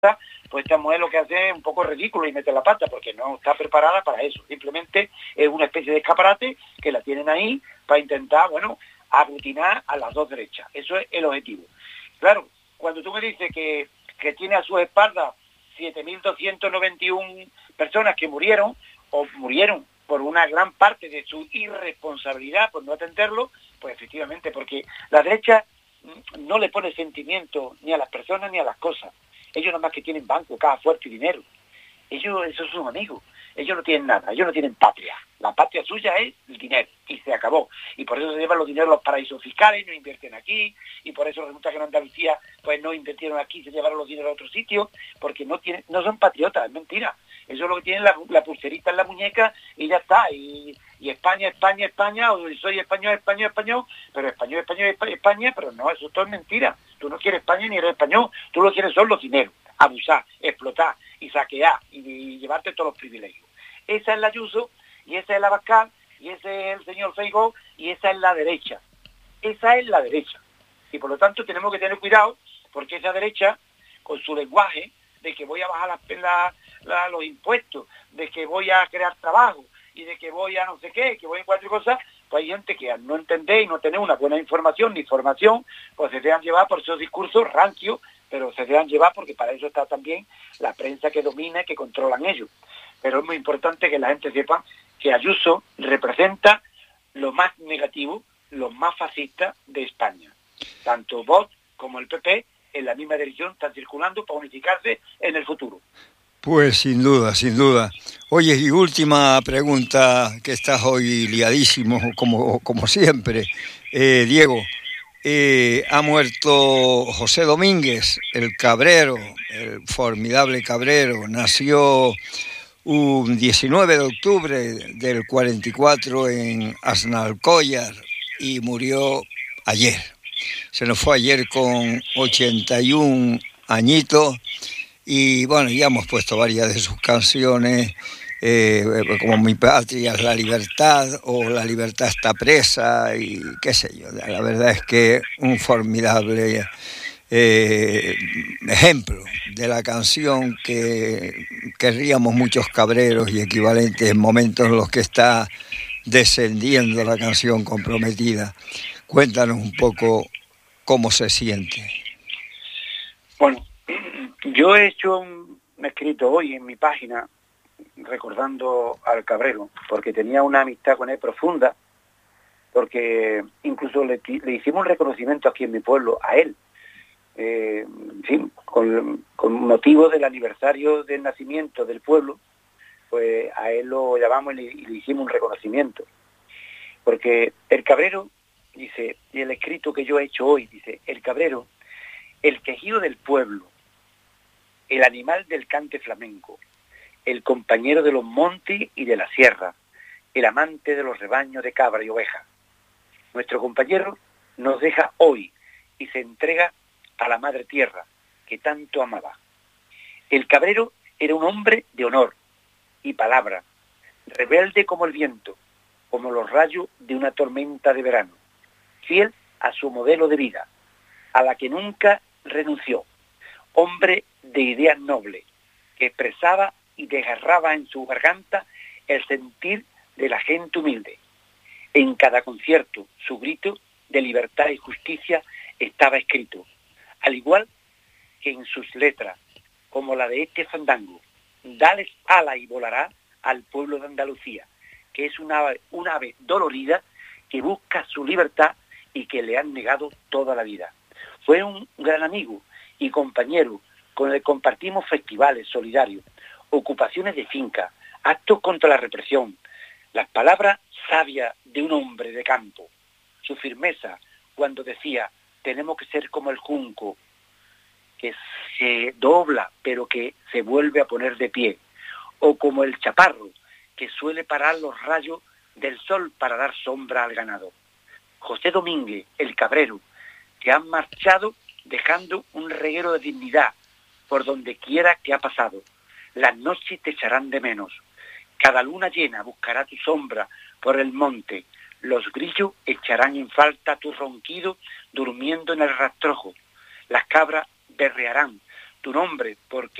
pues esta mujer lo que hace es un poco ridículo y mete la pata, porque no está preparada para eso. Simplemente es una especie de escaparate que la tienen ahí para intentar, bueno, aglutinar a las dos derechas. Eso es el objetivo. Claro, cuando tú me dices que tiene a sus espaldas 7.291 personas que murieron, o murieron por una gran parte de su irresponsabilidad por no atenderlo, pues efectivamente, porque la derecha no le pone sentimiento ni a las personas ni a las cosas. Ellos nada más que tienen banco, caja fuerte y dinero. Esos son amigos. Ellos no tienen nada, ellos no tienen patria. La patria suya es el dinero y se acabó. Y por eso se llevan los dineros a los paraísos fiscales, no invierten aquí, y por eso resulta que en Andalucía pues no invirtieron aquí, se llevaron los dineros a otro sitio, porque no son patriotas, es mentira. Eso es lo que tienen la pulserita en la muñeca y ya está. Y España, España, España, o soy español, español, español, pero español, español, España, pero no, eso todo es mentira. Tú no quieres España ni eres español, tú lo quieres son los dineros, abusar, explotar y saquear y llevarte todos los privilegios. Esa es la Ayuso, y esa es la Abascal, y ese es el señor Feijóo, y esa es la derecha. Esa es la derecha. Y por lo tanto tenemos que tener cuidado, porque esa derecha, con su lenguaje de que voy a bajar los impuestos, de que voy a crear trabajo, y de que voy a no sé qué, que voy a cuatro cosas, pues hay gente que al no entender y no tener una buena información ni formación, pues se dejan llevar por esos discursos rancios, pero se dejan llevar porque para eso está también la prensa que domina y que controlan ellos. Pero es muy importante que la gente sepa que Ayuso representa lo más negativo, lo más fascista de España. Tanto Vox como el PP en la misma dirección están circulando para unificarse en el futuro. Pues sin duda, sin duda. Oye, y última pregunta, que estás hoy liadísimo, como siempre. Diego, ha muerto José Domínguez, el Cabrero, el formidable Cabrero. Nació un 19 de octubre del 44 en Aznalcóllar y murió ayer. Se nos fue ayer con 81 añitos. Y bueno, ya hemos puesto varias de sus canciones, como Mi patria es la libertad, o La libertad está presa, y qué sé yo. La verdad es que un formidable ejemplo de la canción que querríamos muchos cabreros y equivalentes en momentos en los que está descendiendo la canción comprometida. Cuéntanos un poco cómo se siente. Bueno, yo he hecho un escrito hoy en mi página recordando al Cabrero, porque tenía una amistad con él profunda, porque incluso le hicimos un reconocimiento aquí en mi pueblo a él, con motivo del aniversario del nacimiento del pueblo, pues a él lo llamamos y le hicimos un reconocimiento. Porque el Cabrero, dice, y el escrito que yo he hecho hoy, dice, el Cabrero, el quejido del pueblo, el animal del cante flamenco, el compañero de los montes y de la sierra, el amante de los rebaños de cabra y oveja. Nuestro compañero nos deja hoy y se entrega a la madre tierra que tanto amaba. El Cabrero era un hombre de honor y palabra, rebelde como el viento, como los rayos de una tormenta de verano, fiel a su modelo de vida, a la que nunca renunció, hombre de ideas nobles, que expresaba y desgarraba en su garganta el sentir de la gente humilde. En cada concierto, su grito de libertad y justicia estaba escrito, al igual que en sus letras, como la de este fandango, dales ala y volará al pueblo de Andalucía, que es una ave dolorida que busca su libertad y que le han negado toda la vida. Fue un gran amigo y compañero con el que compartimos festivales solidarios, ocupaciones de finca, actos contra la represión, las palabras sabias de un hombre de campo, su firmeza cuando decía, tenemos que ser como el junco, que se dobla pero que se vuelve a poner de pie, o como el chaparro, que suele parar los rayos del sol para dar sombra al ganado. José Domínguez, el Cabrero, que ha marchado dejando un reguero de dignidad por donde quiera que ha pasado. Las noches te echarán de menos. Cada luna llena buscará tu sombra por el monte. Los grillos echarán en falta tu ronquido durmiendo en el rastrojo. Las cabras berrearán tu nombre, porque